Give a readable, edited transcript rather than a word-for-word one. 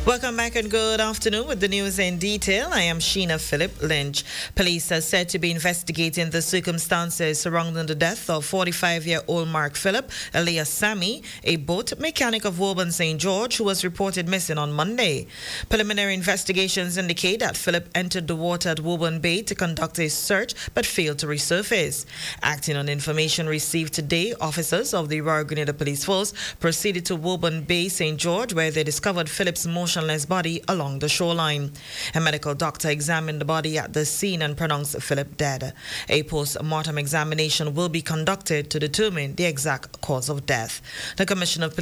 Welcome back and good afternoon with the news in detail. I am Sheena Philip Lynch. Police are said to be investigating the circumstances surrounding the death of 45-year-old Mark Philip, alias Sammy, a boat mechanic of Woburn St. George, who was reported missing on Monday. Preliminary investigations indicate that Philip entered the water at Woburn Bay to conduct a search but failed to resurface. Acting on information received today, officers of the Royal Grenada Police Force proceeded to Woburn Bay, St. George, where they discovered Philip's motionless body along the shoreline. A medical doctor examined the body at the scene and pronounced Philip dead. A post-mortem examination will be conducted to determine the exact cause of death. The Commissioner of